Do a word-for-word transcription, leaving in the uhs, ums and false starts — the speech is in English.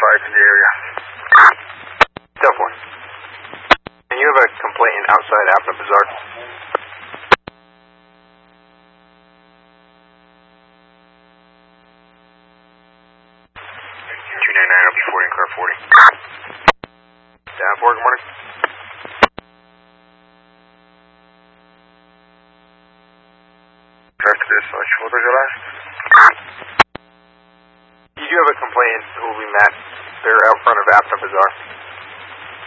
five to the area. ten four. And you have a complainant outside Apna Bazaar. two nine nine, I'll be forty in car forty. ten four, good morning. Drive to this, uh, what was your last? You do have a complainant who will be met. They're out front of Apna Bazaar.